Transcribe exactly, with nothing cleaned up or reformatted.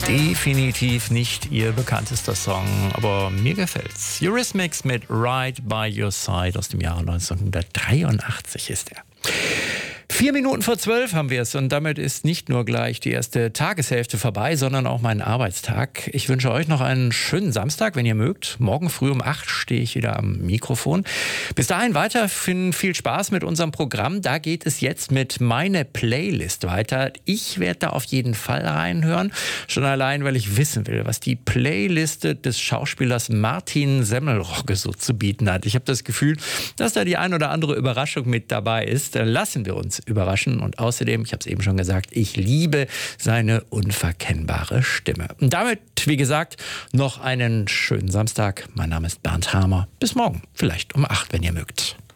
Definitiv nicht ihr bekanntester Song, aber mir gefällt's. Eurythmics mit Right by Your Side aus dem Jahre neunzehnhundertdreiundachtzig ist er. Vier Minuten vor zwölf haben wir es und damit ist nicht nur gleich die erste Tageshälfte vorbei, sondern auch mein Arbeitstag. Ich wünsche euch noch einen schönen Samstag, wenn ihr mögt. Morgen früh um acht stehe ich wieder am Mikrofon. Bis dahin weiter viel Spaß mit unserem Programm. Da geht es jetzt mit meine Playlist weiter. Ich werde da auf jeden Fall reinhören. Schon allein, weil ich wissen will, was die Playliste des Schauspielers Martin Semmelrogge so zu bieten hat. Ich habe das Gefühl, dass da die ein oder andere Überraschung mit dabei ist. Lassen wir uns überraschen. Und außerdem, ich habe es eben schon gesagt, ich liebe seine unverkennbare Stimme. Und damit, wie gesagt, noch einen schönen Samstag. Mein Name ist Bernd Hamer. Bis morgen, vielleicht um acht, wenn ihr mögt.